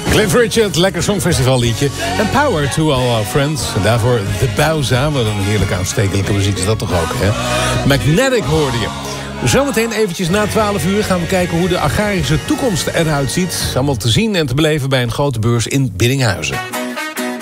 Cliff Richard, lekker songfestivalliedje. En Power to All Our Friends. En daarvoor The Bowza. Wat een heerlijke aanstekelijke muziek is dat toch ook, hè? Magnetic hoorde je. Zometeen eventjes na 12 uur gaan we kijken hoe de agrarische toekomst eruit ziet. Allemaal te zien en te beleven bij een grote beurs in Biddinghuizen.